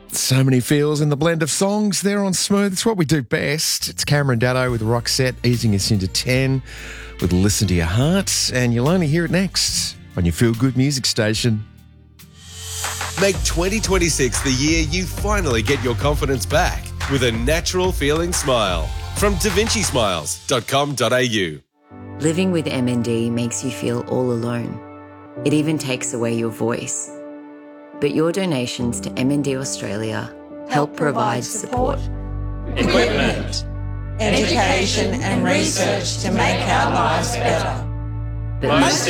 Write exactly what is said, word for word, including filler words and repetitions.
So many feels in the blend of songs there on Smooth. It's what we do best. It's Cameron Daddo with Roxette easing us into ten with Listen to Your Heart, and you'll only hear it next on your Feel Good music station. Make twenty twenty-six the year you finally get your confidence back with a natural feeling smile from da vinci smiles dot com dot a u. Living with M N D makes you feel all alone. It even takes away your voice. But your donations to M N D Australia help provide support, equipment, education and research to make our lives better. But most